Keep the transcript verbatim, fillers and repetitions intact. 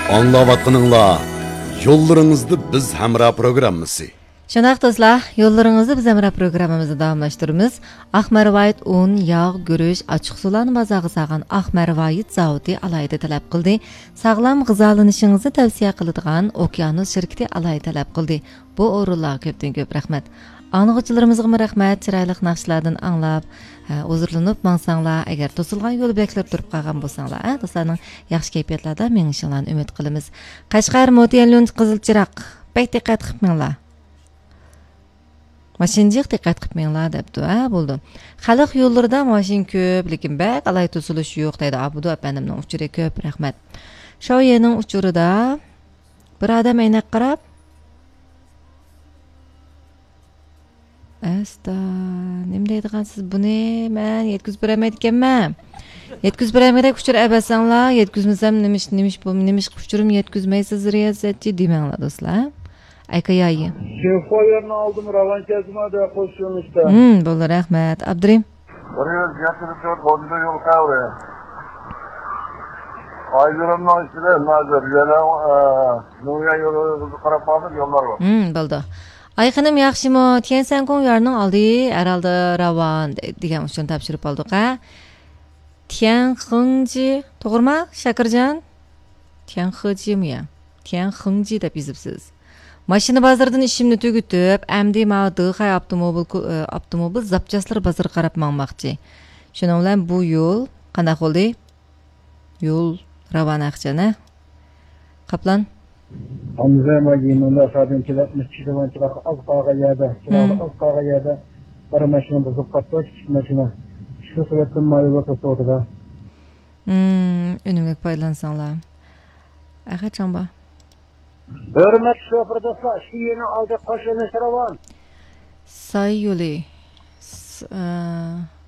Anlavatqınыңlar, yollarınızda biz Hamra programmasi. Şunaq dostlar, yollarınızı biz Hamra programımızı davamlaşdırırız. Ahmervayit un, yağ, gürüş, açıq sularını bazağı sağan Ahmervayit zavodi alayda talab qildi. Sağlam gızalanışınızı tavsiye qiladigan Okyanus şirkati alayda talab qildi. Bu o'rinlarga ko'pdan ko'p rahmat. Anlıqçılarımızga rahmat, chiroyli naqshlardan anglab, huzurlanib mangsanglar, agar to'silgan yo'l beklab turib qolgan bo'lsanglar, dostlarning yaxshi kayfiyatlarda mengishinglarni umid qilamiz. Qashqar Mo'tiyalun Qizilchiroq, bek diqqat qilmanglar. Mashinjiq diqqat qilmanglar debdi, ha, bo'ldi. Xalq yo'llarida mashin ko'p, lekin bak alay to'silish yo'q deydi Abudu apandimning uchuri ko'p, rahmat. Shu yerning uchurida bir odam aynak qarab Asta, nima deydigansiz buni men yetkazib beramaydi ekanman. Yetkazib beramaydi uchur abasanglar, yetkazmasam nimish nimish bu nimish uchurim yetkazmaysiz riyosatchi demanglar do'stlar. Aykayayi. Şefoyerni aldım ravan kezmada qo'shilishda. Hmm, bo'ldi, rahmat. Abdurim. bir yuz yetmish to'rt Bondo yo'l qavri. Aydıramın içinde nazır yana Nuya yolu qarab qoldim yo'llar bor. Hmm, bo'ldi. Ayxanim yaxshimi? Tiansangon yo'lining oldi, herhalde ravan degan uchun topshirib oldik, ha? Tianhengji, to'g'rimi, Shakirjon? Tianhejimi ya? Tianhengji deb yozibsiz. Mashina bozoridan ishimni tugutib, amdi ma Dixay avtomobil avtomobil zapchastlar bozori qarab mangmoqchi. Shuning bilan bu yo'l qanday bo'ldi? Yo'l ravan aqchana. Qaplan. Hamza magimunda sadin kilatmış çıkıvançılar az qağa yerde, az qağa yerde bir maşina buzub qatdı, kichik maşina. Shu suratdan mayga to'sdi da. Hmm, unumli foydalansanglar. Aqachon bor? Hürmet şoför dostlar, shu yerni oldi qo'shilib ravan. Say yo'li.